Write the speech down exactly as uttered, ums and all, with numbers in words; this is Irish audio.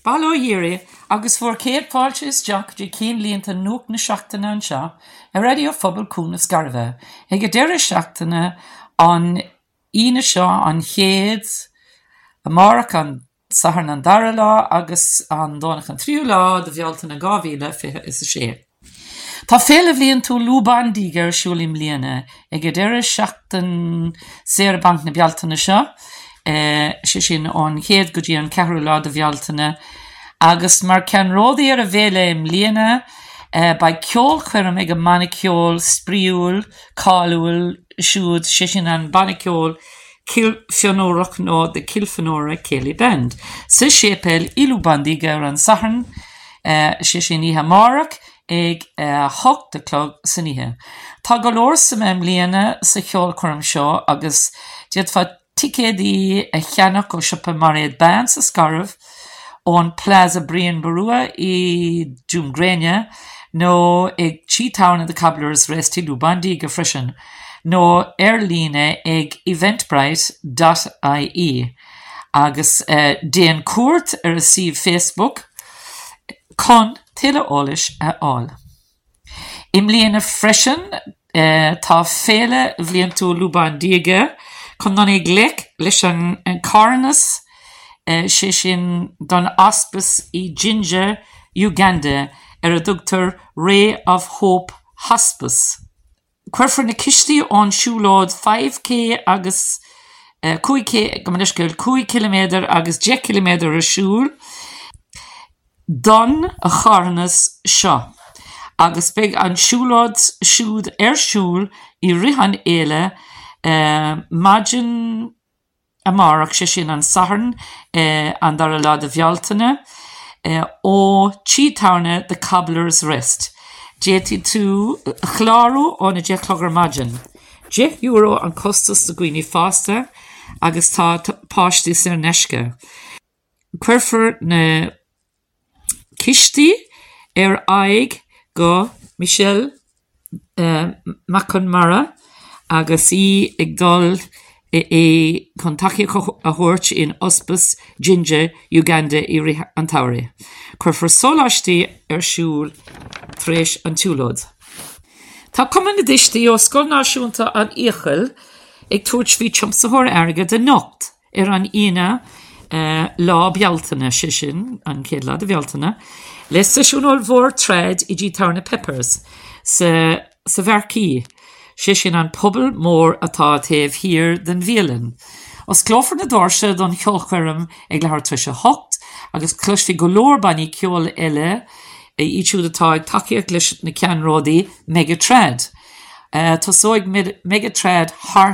Balo Yiri, agus for Kate Falchis Jack, J. Keen Leanta Nook na Shachtana and Sha, a radio fubble coon of Scarva, a Gadera Shachtana on Ina Shaw on Heads, a Mark on Saharn and Darala, agus on Donachan Triula, the Vialtana Gavila is a share. Tá féle bblion tú lúban dígar siúlim líana ag deireadh seachtain séar banc na bealtaine seo sé sin ón chéad go dtí an ceathrú lá de bhealtaine agus mar cean ródaí ar a bhéile im líana ba ceol chuirm ag a maniceol spríúil cáúil siúd sé sin an baniceol fionórach nó de cilfanóra céili bend. Sa sépel ilúban dígar an saharn sé sin ihe marach ag uh, hocht de clog sanithe. Tá go leor sa mem líana sa cheol chum seo agus diad fa ticédí a cheannach go siopa mariad ban sa scarf ón Plaza Brian Barua i Doomgrania nó ag Cheetown de Cabblers Rest i Lubandi go frisin nó airlíne ag eventbrite dot I E agus uh, déan cuairt ar a sih Facebook con Tile Olish at all. Im líana freisin uh, tá féle bblion tú lúban díige chun don ag lic leis an, an carnas uh, sé sin don Hospice i Ginger, Uganda ar a dúgtar Ray of Hope Hospice. Cuirfar na cistí ón siúlód five K agus uh, two K go manisceil two kilometer agus ten kilometer a siúl don a charnas seo. Agus beg an siúlód siúd ar siúl i rihan éile uh, Majin Amarach sé sin an saharn uh, an dar a lá de bhealtaine uh, ó Cheetown de Cabblers Rest. Déti tú chláru ó na dé clogar Majin. ten euro an costas de gwini fásta agus tá páistí ar neisce. Cuirfar na Kishti er aig go Michelle uh, McConmara agus I ag dul e, e contactio a hort in Hospice Ginger, Uganda I ri an tauri. Cuirfar solastí ar siúl tréis an túlód. Tá cuman na distí ó scoil náisiúnta an íchil ag tuairt bhí chumsahor airge de nocht ar an ina Uh, lá bealtaine sé sin an céad lá de bealtaine les sesiúnol mhór tread I dtí Tarna Peppers sa, sa bharcí sé sin an pobl mór atá taobh hir den bhéalan. Os clófar na dárse don cheolchuirm ag lethar tuise hocht agus cluisfi go leor baní ceol eile I siúd atá ag takeíocht leis na ceanródaí Megatread. Uh, tá sóig Megatread